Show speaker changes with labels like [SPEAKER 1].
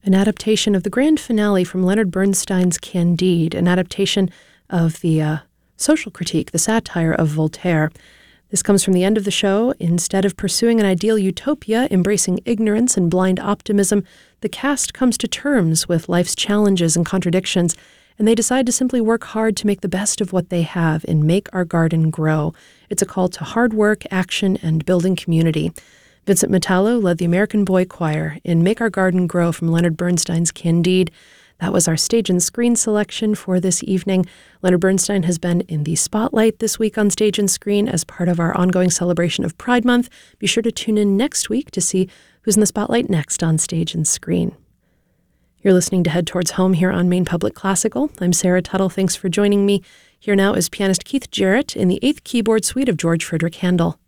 [SPEAKER 1] An adaptation of the grand finale from Leonard Bernstein's Candide, an adaptation of the social critique, the satire of Voltaire. This comes from the end of the show. Instead of pursuing an ideal utopia, embracing ignorance and blind optimism, the cast comes to terms with life's challenges and contradictions, and they decide to simply work hard to make the best of what they have and make our garden grow. It's a call to hard work, action, and building community. Vincent Metallo led the American Boy Choir in Make Our Garden Grow from Leonard Bernstein's Candide. That was our stage and screen selection for this evening. Leonard Bernstein has been in the spotlight this week on Stage and Screen as part of our ongoing celebration of Pride Month. Be sure to tune in next week to see who's in the spotlight next on Stage and Screen. You're listening to Head Towards Home here on Maine Public Classical. I'm Sarah Tuttle. Thanks for joining me. Here now is pianist Keith Jarrett in the 8th keyboard suite of George Frideric Handel.